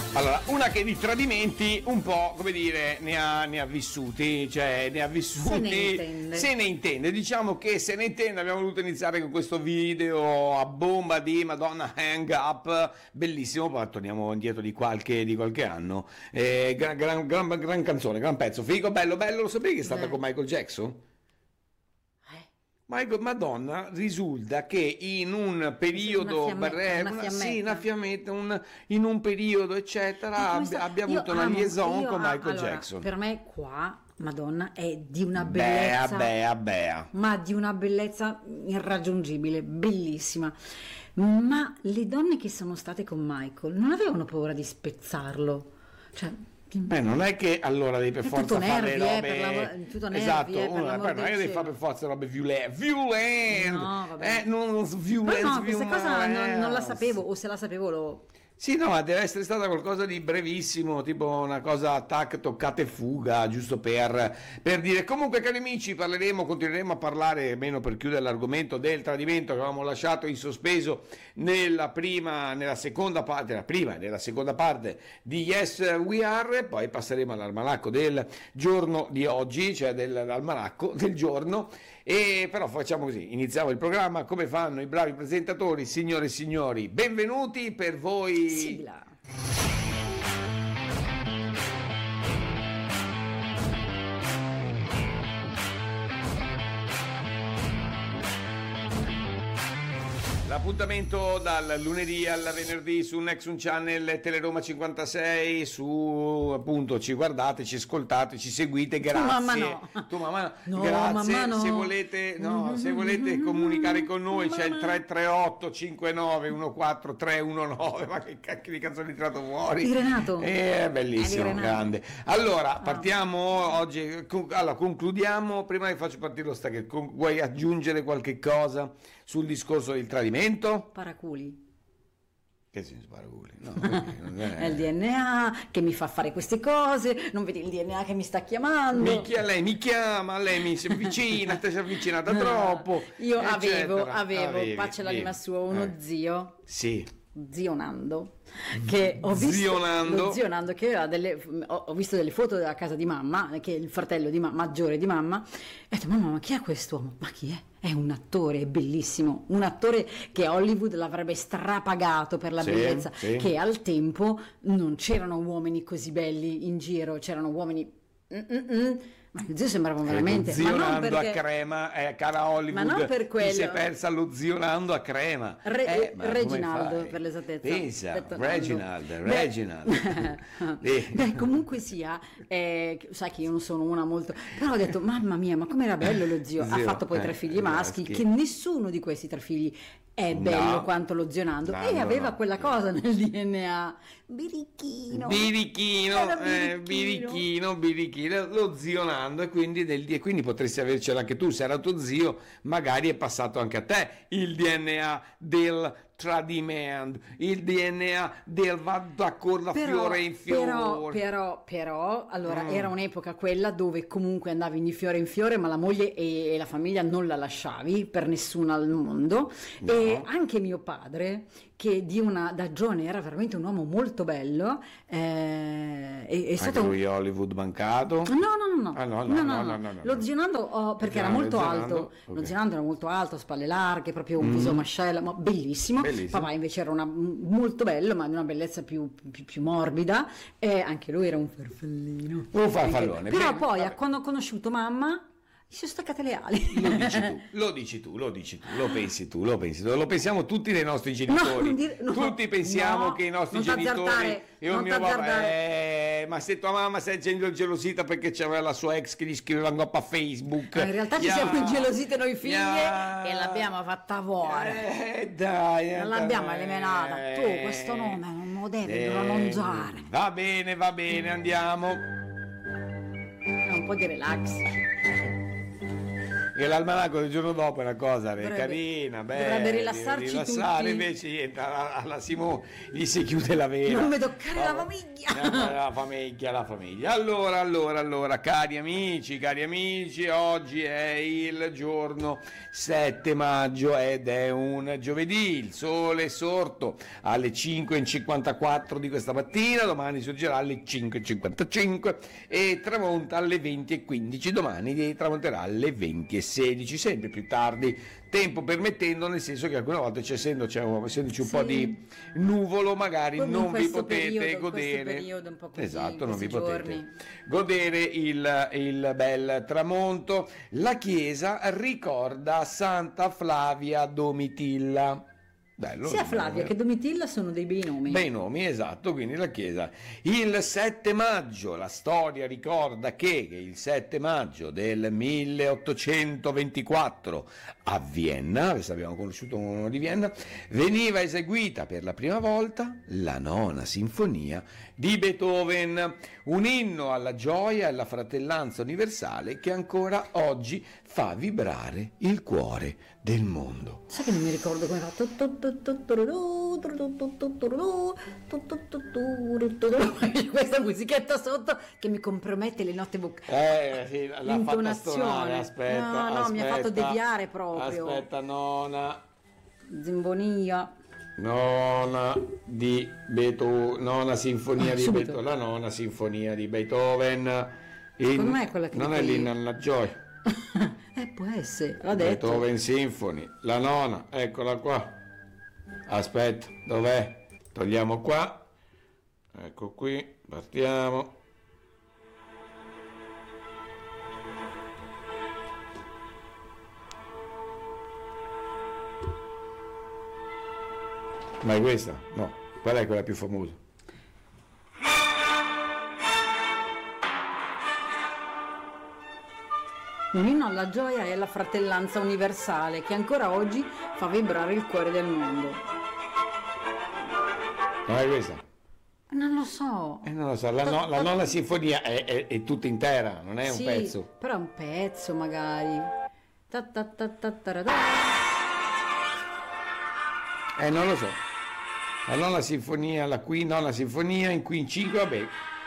Allora, una che di tradimenti un po', come dire, ne ha vissuti, cioè ne ha vissuti, se ne intende, diciamo che se ne intende. Abbiamo voluto iniziare con questo video a bomba di Madonna Hang Up, bellissimo, poi torniamo indietro di qualche anno, gran canzone, gran pezzo, figo, bello, lo sapevi che è stata con Michael Jackson? Madonna, risulta che in un periodo breve, in un periodo eccetera, abbia avuto una liaison con Michael Jackson. Per me qua Madonna è di una bellezza, ma di una bellezza irraggiungibile, bellissima. Ma le donne che sono state con Michael non avevano paura di spezzarlo, cioè. Non è che allora devi per forza fare robe esatto, non è che devi fare per forza robe violente, questa cosa non la sapevo, o se la sapevo sì, no, ma deve essere stata qualcosa di brevissimo, tipo una cosa tac, toccata e fuga, giusto per dire. Comunque, cari amici, continueremo a parlare, meno per chiudere l'argomento del tradimento che avevamo lasciato in sospeso nella seconda parte di Yes We Are, poi passeremo all'almanacco del giorno di oggi, cioè dell'almanacco del giorno, e però facciamo così, iniziamo il programma come fanno i bravi presentatori. Signore e signori, benvenuti per voi. Sigla. L'appuntamento dal lunedì al venerdì su Nexun Channel Teleroma 56, su appunto ci guardate, ci ascoltate, ci seguite, grazie. Tu mamma no. Grazie. Mamma no. Se volete comunicare con noi c'è il 338 59 14 319. Ma che cacchio di canzone hai tirato fuori? Di Renato. Bellissimo, grande. Allora, partiamo oggi, allora concludiamo, prima che faccio partire lo stacchetto, vuoi aggiungere qualche cosa sul discorso del tradimento? Paraculi. Che senso paraculi? No, è il DNA che mi fa fare queste cose, non vedi il DNA che mi sta chiamando? Lei mi chiama, lei mi si avvicina, ti sei avvicinata troppo. Io avevo, pace l'anima sua, uno zio. Sì. Zio Nando, che ho visto lo zio Nando che aveva ho visto delle foto della casa di mamma, che è il fratello maggiore di mamma, e ho detto mamma, ma chi è quest'uomo? Ma chi è? È un attore, è bellissimo, un attore che Hollywood l'avrebbe strapagato per la bellezza, che al tempo non c'erano uomini così belli in giro, c'erano uomini ma lo zio sembrava veramente zio Nando a crema, cara Hollywood, ma non per quello. Si è persa lo zio Nando a crema, Reginald per l'esattezza. Pensa, Reginald. Beh, comunque sia, sai che io non sono una molto, però ho detto mamma mia, ma com'era bello lo zio. Ha fatto poi 3 figli maschi, che nessuno di questi 3 figli è bello quanto lo zio Nando, e aveva quella cosa nel DNA, birichino, lo zio Nando, e quindi potresti avercelo anche tu. Se era tuo zio, magari è passato anche a te il DNA del tradimento, il DNA del va d'accordo fiore in fiore. Però allora era un'epoca quella dove comunque andavi di fiore in fiore, ma la moglie e la famiglia non la lasciavi per nessuno al mondo. No. E anche mio padre, che da giovane era veramente un uomo molto bello, è stato lui Hollywood bancato? No. No. Lo zio Nando, perché era molto alto. Lo zio Nando era molto alto, spalle larghe, proprio un viso mascella, ma bellissimo. Papà invece era molto bello, ma di una bellezza più morbida, e anche lui era un farfallino. Un farfallone. Però poi quando ho conosciuto mamma si sono staccate le ali. Lo dici tu, lo pensi tu, lo pensiamo tutti dei nostri genitori. Tutti pensiamo che i nostri genitori ma se tua mamma si è ingelosita perché c'aveva la sua ex che gli scriveva a Facebook. In realtà ci siamo ingelosite noi figlie e l'abbiamo fatta fuori. Dai, non l'abbiamo eliminata. Tu questo nome non lo devi pronunciare. Va bene, andiamo. Un po' di relax. che l'almanacco del giorno dopo è una cosa carina, bella, dovrebbe rilassarci tutti. Invece entra alla Simone, gli si chiude la vena. Non mi toccare la famiglia. La famiglia. Allora, cari amici, oggi è il giorno 7 maggio ed è un giovedì, il sole è sorto alle 5:54 di questa mattina, domani sorgerà alle 5:55 e tramonta alle 20:15, domani tramonterà alle 20:16, sempre più tardi, tempo permettendo, nel senso che alcune volte essendoci un po' di nuvolo, magari non vi potete godere, un po' così, esatto, non vi giorni. potete godere il bel tramonto. La chiesa ricorda Santa Flavia Domitilla. Bello, sia Flavia che Domitilla sono dei bei nomi. Bei nomi, esatto, quindi la chiesa. Il 7 maggio, la storia ricorda che il 7 maggio del 1824 a Vienna, adesso abbiamo conosciuto uno di Vienna, veniva eseguita per la prima volta la nona sinfonia di Beethoven, un inno alla gioia e alla fratellanza universale che ancora oggi fa vibrare il cuore del mondo. Sai che non mi ricordo come fa? Questa musichetta sotto che mi compromette le note vocali. Sì, l'intonazione. Aspetta, mi ha fatto deviare proprio. Aspetta, nona di Beethoven, nona sinfonia di Beethoven, la nona sinfonia di Beethoven. Secondo me è quella che non è l'inno alla gioia. Può essere, l'ha detto. Beethoven Symphony, la nona, eccola qua. Aspetta, dov'è? Togliamo qua. Ecco qui, partiamo. Ma è questa? No, qual è quella più famosa? Un inno alla gioia e alla fratellanza universale che ancora oggi fa vibrare il cuore del mondo. Non è questa? Non lo so. Non lo so, la nona sinfonia è tutta intera, non è un pezzo. Però è un pezzo magari. Non lo so. La nona sinfonia, nona sinfonia, in cui in 5, vabbè,